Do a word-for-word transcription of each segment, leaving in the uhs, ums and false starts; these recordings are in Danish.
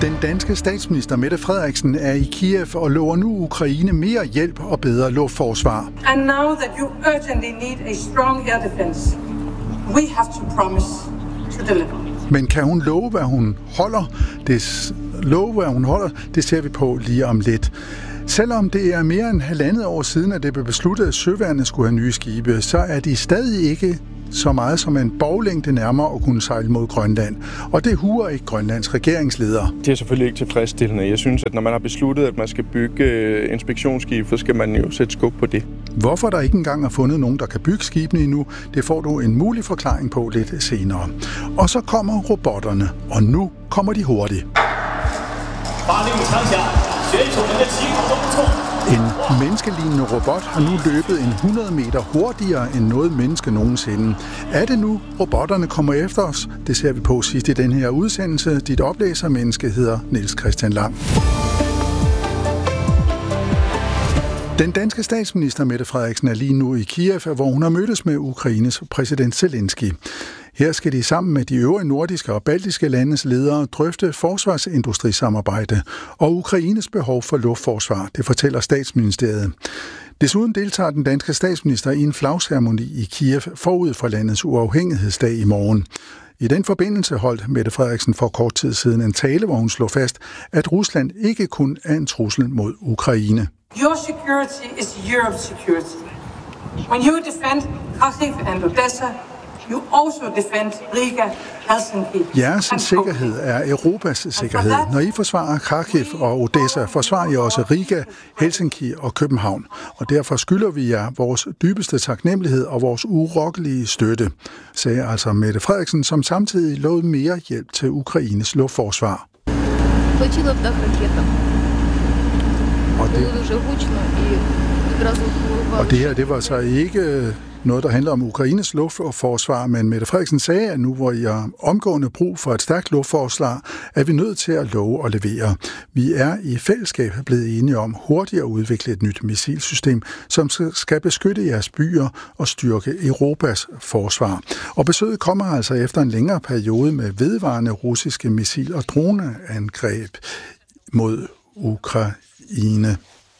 Den danske statsminister Mette Frederiksen er i Kiev og lover nu Ukraine mere hjælp og bedre luftforsvar. And now that you urgently need a strong air defense, we have to promise to deliver. Men kan hun love, hvad hun holder? Det, love, hvad hun holder, det ser vi på lige om lidt. Selvom det er mere end halvandet år siden, at det blev besluttet, at søværnet skulle have nye skibe, så er de stadig ikke så meget som en boglængde nærmere at kunne sejle mod Grønland. Og det huer ikke Grønlands regeringsleder. Det er selvfølgelig ikke tilfredsstillende. Jeg synes, at når man har besluttet, at man skal bygge inspektionsskib, så skal man jo sætte skub på det. Hvorfor der ikke engang er fundet nogen, der kan bygge skibene endnu, det får du en mulig forklaring på lidt senere. Og så kommer robotterne, og nu kommer de hurtigt. En menneskelignende robot har nu løbet en hundrede meter hurtigere end noget menneske nogensinde. Er det nu, robotterne kommer efter os? Det ser vi på sidst i den her udsendelse. Dit oplæsermenneske hedder Niels Christian Lang. Den danske statsminister Mette Frederiksen er lige nu i Kiev, hvor hun har mødtes med Ukraines præsident Zelensky. Her skal de sammen med de øvrige nordiske og baltiske landes ledere drøfte forsvarsindustrisamarbejde og Ukraines behov for luftforsvar, det fortæller Statsministeriet. Desuden deltager den danske statsminister i en flagceremoni i Kiev forud for landets uafhængighedsdag i morgen. I den forbindelse holdt Mette Frederiksen for kort tid siden en tale, hvor hun slog fast, at Rusland ikke kun er en trussel mod Ukraine. Your security is Europe's security. When you defend Kharkiv and Odessa, you also defend Riga, Helsinki. Jeres sikkerhed er Europas sikkerhed. Når I forsvarer Kharkiv og Odessa, forsvarer I også Riga, Helsinki og København. Og derfor skylder vi jer vores dybeste taknemmelighed og vores urokkelige støtte, sagde altså Mette Frederiksen, som samtidig lovede mere hjælp til Ukraines luftforsvar. Og det, og det her, det var så ikke noget, der handler om Ukraines luftforsvar, men Mette Frederiksen sagde, at nu hvor I har omgående brug for et stærkt luftforsvar, er vi nødt til at love og levere. Vi er i fællesskab blevet enige om hurtigt at udvikle et nyt missilsystem, som skal beskytte jeres byer og styrke Europas forsvar. Og besøget kommer altså efter en længere periode med vedvarende russiske missil- og droneangreb mod Ukraine.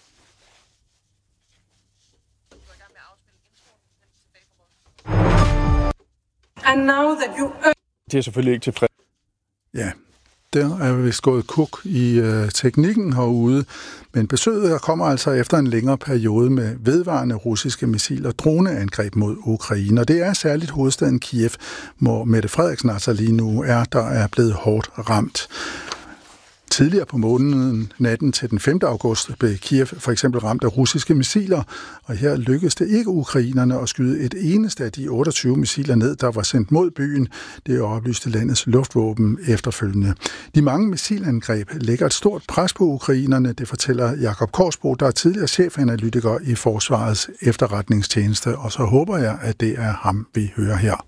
And now that you... Det er selvfølgelig ikke tilfredsstillende. Ja, der er vist gået kuk i øh, teknikken herude, men besøget kommer altså efter en længere periode med vedvarende russiske missil- og droneangreb mod Ukraine. Og det er særligt hovedstaden Kiev, hvor Mette Frederiksen altså lige nu er, der er blevet hårdt ramt. Tidligere på måneden, natten til den femte august, blev Kiev for eksempel ramt af russiske missiler, og her lykkedes det ikke ukrainerne at skyde et eneste af de otteogtyve missiler ned, der var sendt mod byen. Det oplyste landets luftvåben efterfølgende. De mange missilangreb lægger et stort pres på ukrainerne, det fortæller Jakob Korsbro, der er tidligere chefanalytiker i Forsvarets efterretningstjeneste, og så håber jeg, at det er ham, vi hører her.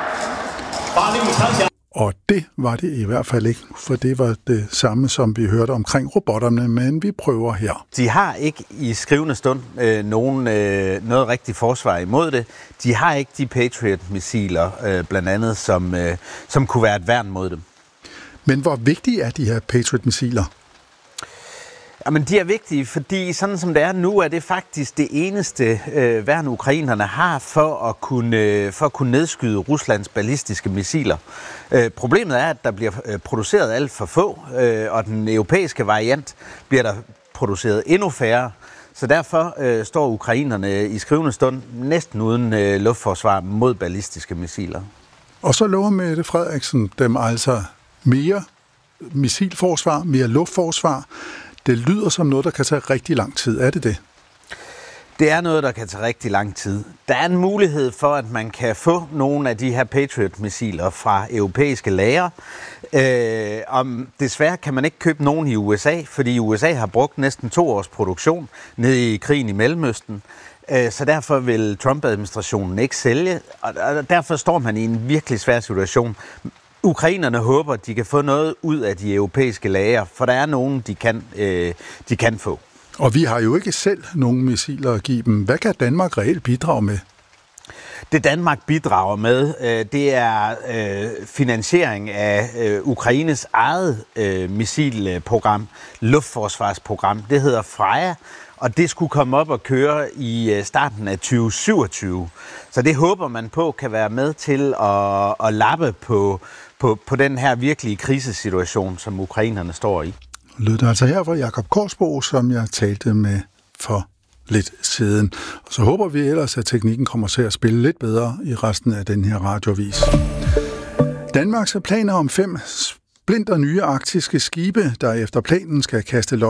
Og det var det i hvert fald ikke, for det var det samme, som vi hørte omkring robotterne, men vi prøver her. De har ikke i skrivende stund øh, nogen, øh, noget rigtigt forsvar imod det. De har ikke de Patriot-missiler, øh, blandt andet, som, øh, som kunne være et værn mod dem. Men hvor vigtige er de her Patriot-missiler? Jamen, de er vigtige, fordi sådan som det er nu, er det faktisk det eneste øh, værn, ukrainerne har for at kunne, øh, for at kunne nedskyde Ruslands ballistiske missiler. Øh, problemet er, at der bliver øh, produceret alt for få, øh, og den europæiske variant bliver der produceret endnu færre. Så derfor øh, står ukrainerne i skrivende stund næsten uden øh, luftforsvar mod ballistiske missiler. Og så lover Mette Frederiksen dem altså mere missilforsvar, mere luftforsvar. Det lyder som noget, der kan tage rigtig lang tid. Er det det? Det er noget, der kan tage rigtig lang tid. Der er en mulighed for, at man kan få nogle af de her Patriot-missiler fra europæiske lagre. Øh, om desværre kan man ikke købe nogen i U S A, fordi U S A har brugt næsten to års produktion nede i krigen i Mellemøsten. Øh, så derfor vil Trump-administrationen ikke sælge, og derfor står man i en virkelig svær situation. Ukrainerne håber, at de kan få noget ud af de europæiske lagre, for der er nogen, de kan, øh, de kan få. Og vi har jo ikke selv nogen missiler at give dem. Hvad kan Danmark reelt bidrage med? Det Danmark bidrager med, det er finansiering af Ukraines eget missilprogram, luftforsvarsprogram. Det hedder Freja, og det skulle komme op og køre i starten af tyve syvogtyve. Så det håber man på kan være med til at, at lappe på, på, på den her virkelige krisesituation, som ukrainerne står i. Lød det altså her fra Jakob Korsbo, som jeg talte med for lidt siden. Og så håber vi ellers, at teknikken kommer til at spille lidt bedre i resten af den her radioavis. Danmarks planer om fem splinter nye arktiske skibe, der efter planen skal kaste